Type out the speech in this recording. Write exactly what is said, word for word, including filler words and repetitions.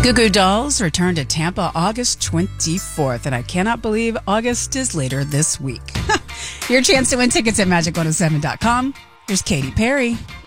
Goo Goo Dolls return to Tampa August twenty-fourth, and I cannot believe August is later this week. Your chance to win tickets at magic one oh seven dot com. Here's Katy Perry.